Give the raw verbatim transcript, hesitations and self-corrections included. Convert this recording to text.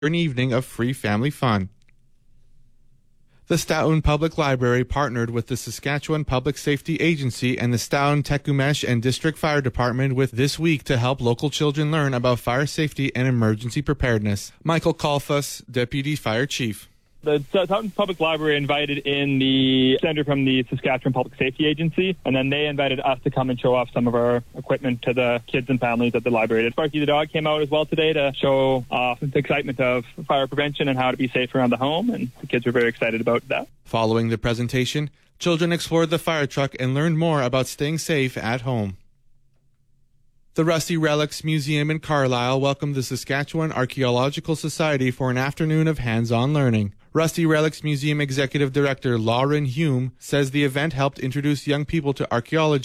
an evening of free family fun. The Stoughton Public Library partnered with the Saskatchewan Public Safety Agency and the Stoughton Tecumseh and District Fire Department with This Week to help local children learn about fire safety and emergency preparedness. Michael Kalfas, Deputy Fire Chief. The Stoughton Public Library invited in the center from the Saskatchewan Public Safety Agency, and then they invited us to come and show off some of our equipment to the kids and families at the library. Sparky the dog came out as well today to show off the excitement of fire prevention and how to be safe around the home, and the kids were very excited about that. Following the presentation, children explored the fire truck and learned more about staying safe at home. The Rusty Relics Museum in Carlisle welcomed the Saskatchewan Archaeological Society for an afternoon of hands-on learning. Rusty Relics Museum Executive Director Lauren Hume says the event helped introduce young people to archaeology